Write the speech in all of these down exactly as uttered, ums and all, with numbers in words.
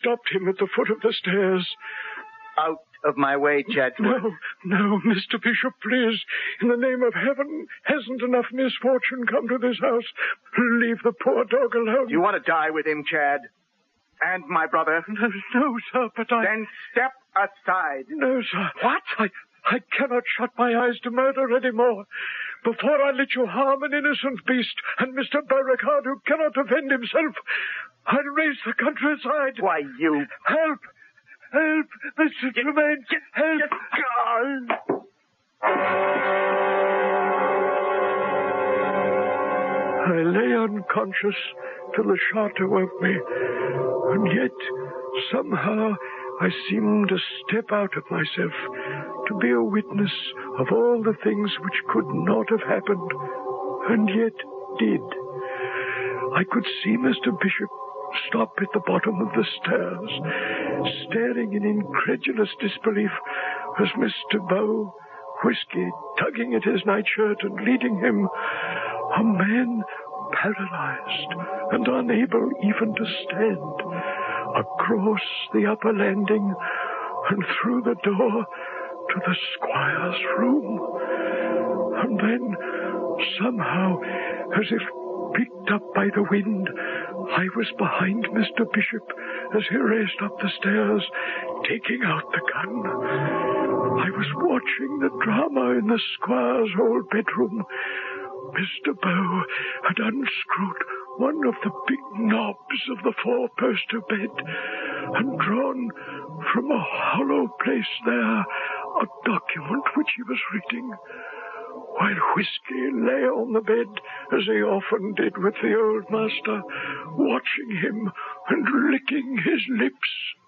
stopped him at the foot of the stairs. Out of my way, Chadsworth. No, no, Mister Bishop, please. In the name of heaven, hasn't enough misfortune come to this house? Leave the poor dog alone. You want to die with him, Chad? And my brother? No, no, sir, but I... Then step aside. No, sir. What? I, I cannot shut my eyes to murder anymore. Before I let you harm an innocent beast and Mister Beauregard, who cannot defend himself, I'll raise the countryside. Why, you... Help! Help! Mister Tremaine! Help! God. I lay unconscious till the shot awoke me, and yet, somehow, I seemed to step out of myself, to be a witness of all the things which could not have happened, and yet did. I could see Mister Bishop stop at the bottom of the stairs, staring in incredulous disbelief as Mister Bow, Whiskey, tugging at his nightshirt and leading him, a man paralyzed and unable even to stand, across the upper landing and through the door to the squire's room. And then, somehow, as if picked up by the wind, I was behind Mister Bishop as he raced up the stairs, taking out the gun. I was watching the drama in the squire's old bedroom. Mister Bow had unscrewed one of the big knobs of the four-poster bed and drawn from a hollow place there a document which he was reading, while Whiskey lay on the bed, as he often did with the old master, watching him and licking his lips.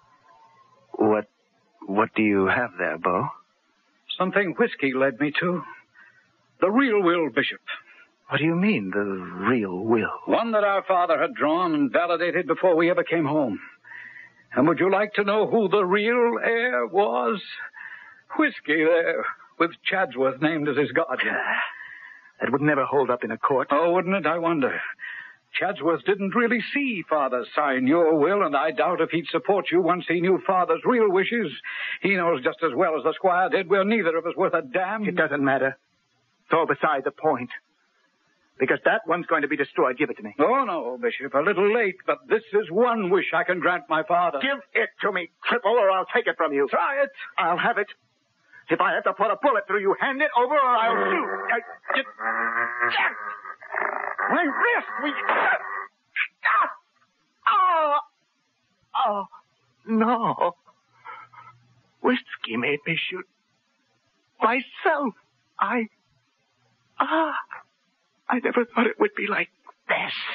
What, what do you have there, Bo? Something Whiskey led me to. The real will, Bishop. What do you mean, the real will? One that our father had drawn and validated before we ever came home. And would you like to know who the real heir was? Whiskey there, with Chadsworth named as his guardian. That would never hold up in a court. Oh, wouldn't it? I wonder. Chadsworth didn't really see Father sign your will, and I doubt if he'd support you once he knew Father's real wishes. He knows just as well as the squire did we're neither of us worth a damn. It doesn't matter. It's all beside the point. Because that one's going to be destroyed. Give it to me. Oh, no, Bishop. A little late, but this is one wish I can grant my father. Give it to me, cripple, or I'll take it from you. Try it. I'll have it. If I have to put a bullet through you, hand it over or I'll shoot. I, it, my wrist! We... Stop! Oh! Oh, no. Whiskey made me shoot myself. I... Ah... I never thought it would be like this.